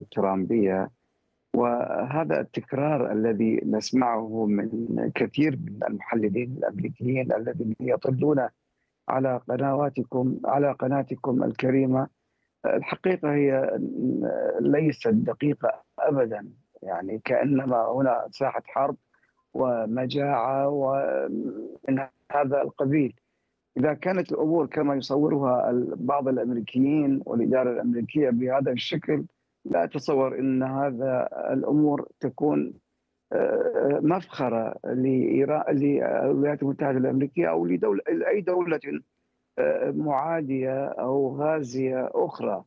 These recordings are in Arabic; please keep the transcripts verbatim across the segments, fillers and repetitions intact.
الترامبية، وهذا التكرار الذي نسمعه من كثير من المحللين الأمريكيين الذين يطلون على قنواتكم على قناتكم الكريمة، الحقيقة هي ليست دقيقة أبدا. يعني كأنما هنا ساحة حرب ومجاعة ومن هذا القبيل. إذا كانت الأمور كما يصورها بعض الأمريكيين والإدارة الأمريكية بهذا الشكل، لا أتصور أن هذا الأمور تكون مفخرة للولايات المتحدة الأمريكية أو لدولة أي دولة معادية أو غازية أخرى.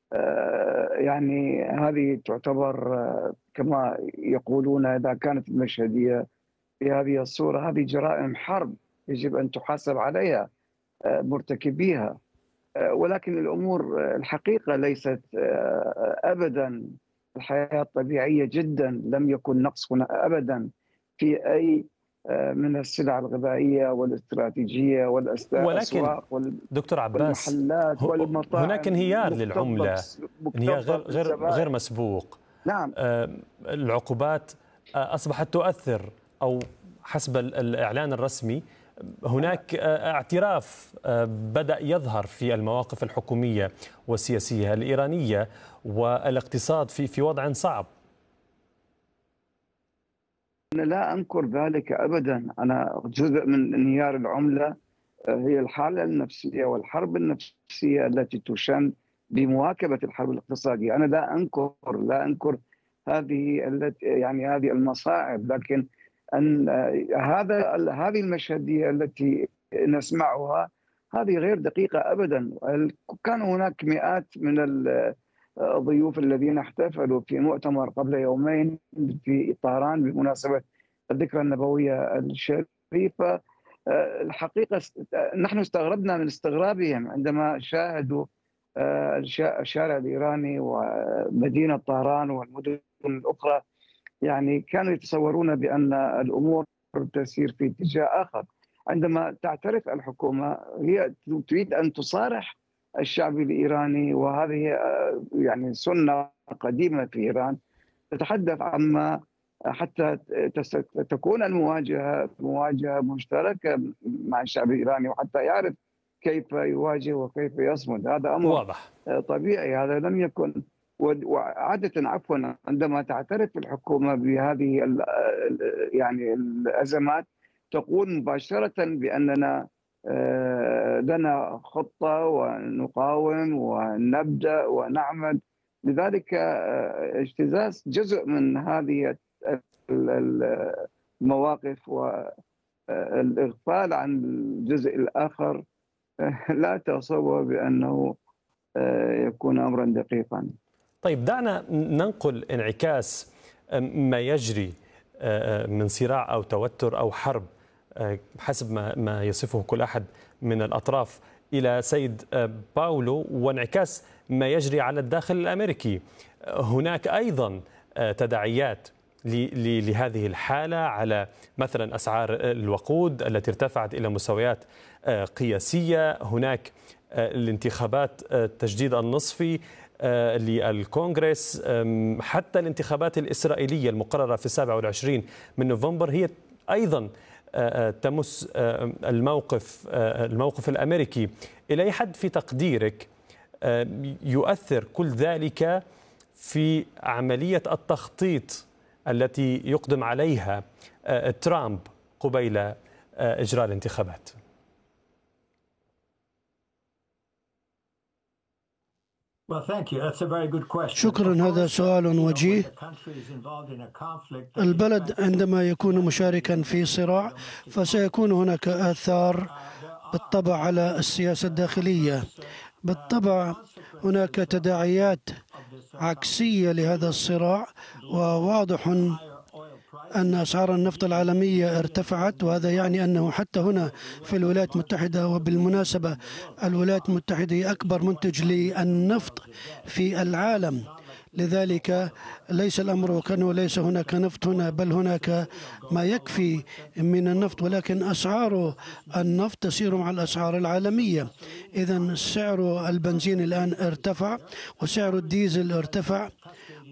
يعني هذه تعتبر كما يقولون، إذا كانت المشهدية بهذه الصورة، هذه جرائم حرب يجب أن تحاسب عليها مرتكبيها. ولكن الأمور الحقيقة ليست أبدا، الحياة طبيعية جدا، لم يكن نقص هنا أبدا في أي من السلع الغذائية والاستراتيجية والأسواق دكتور عباس، والمحلات والمطاعم. هناك انهيار للعملة، انهيار غير غير غير مسبوق. نعم. العقوبات أصبحت تؤثر، أو حسب الإعلان الرسمي هناك اعتراف بدأ يظهر في المواقف الحكومية والسياسية الإيرانية، والاقتصاد في في وضع صعب. أنا لا أنكر ذلك أبدا. أنا جزء من انهيار العملة هي الحالة النفسية والحرب النفسية التي تشن بمواكبة الحرب الاقتصادية. أنا لا أنكر لا أنكر هذه التي يعني هذه المصاعب، لكن أن هذا هذه المشهدية التي نسمعها هذه غير دقيقة أبدا. كان هناك مئات من الضيوف الذين احتفلوا في مؤتمر قبل يومين في طهران بمناسبة الذكرى النبوية الشريفة. الحقيقة نحن استغربنا من استغرابهم عندما شاهدوا الشارع الإيراني ومدينة طهران والمدن الأخرى. يعني كانوا يتصورون بأن الأمور تسير في اتجاه آخر. عندما تعترف الحكومة هي تريد أن تصارح الشعب الإيراني، وهذه يعني سنة قديمة في إيران، تتحدث عما حتى تكون المواجهة مواجهة مشتركة مع الشعب الإيراني، وحتى يعرف كيف يواجه وكيف يصمد. هذا أمر واضح طبيعي، هذا لم يكن. وعادة عفوا عندما تعترف الحكومة بهذه يعني الأزمات تقول مباشرة بأننا لنا خطة ونقاوم ونبدأ ونعمل. لذلك اجتزاز جزء من هذه المواقف والإغفال عن الجزء الآخر لا أتصور بأنه يكون أمرا دقيقا. طيب، دعنا ننقل انعكاس ما يجري من صراع أو توتر أو حرب حسب ما ما يصفه كل أحد من الأطراف إلى سيد باولو، وانعكاس ما يجري على الداخل الأمريكي. هناك أيضا تداعيات لهذه الحالة على مثلا أسعار الوقود التي ارتفعت إلى مستويات قياسية. هناك الانتخابات التجديد النصفي للكونغرس، حتى الانتخابات الإسرائيلية المقررة في السابع والعشرين من نوفمبر هي أيضا تمس الموقف الموقف الأمريكي. إلى أي حد في تقديرك يؤثر كل ذلك في عملية التخطيط التي يقدم عليها ترامب قبيل إجراء الانتخابات؟ شكرا، هذا سؤال وجيه. البلد عندما يكون مشاركا في صراع فسيكون هناك آثار بالطبع على السياسة الداخلية. بالطبع هناك تداعيات عكسية لهذا الصراع، وواضح أن أسعار النفط العالمية ارتفعت، وهذا يعني أنه حتى هنا في الولايات المتحدة، وبالمناسبة الولايات المتحدة هي أكبر منتج للنفط في العالم، لذلك ليس الأمر كأنه ليس هناك نفط هنا، بل هناك ما يكفي من النفط، ولكن أسعار النفط تسير مع الأسعار العالمية. إذن سعر البنزين الآن ارتفع وسعر الديزل ارتفع،